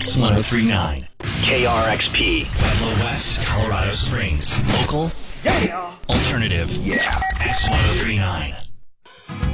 X1039. KRXP. Pueblo West, Colorado Springs. Local. Yeah. Alternative. Yeah. X1039.